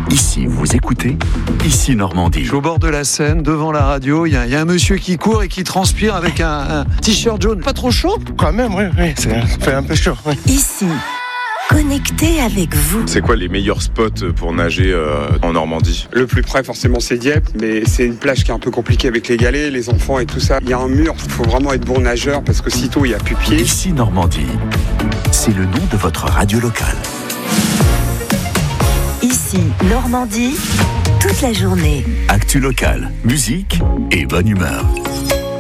Ici, vous écoutez Ici Normandie. Je suis au bord de la Seine, devant la radio. Il y a un monsieur qui court et qui transpire avec un t-shirt jaune. Pas trop chaud ? Quand même, oui, ça fait un peu chaud. Oui. Ici, connecté avec vous. C'est quoi les meilleurs spots pour nager en Normandie ? Le plus près, forcément, c'est Dieppe, mais c'est une plage qui est un peu compliquée avec les galets, les enfants et tout ça. Il y a un mur, il faut vraiment être bon nageur parce que sitôt il n'y a plus pied. Ici Normandie, c'est le nom de votre radio locale. Ici, Normandie, toute la journée. Actu locale, musique et bonne humeur.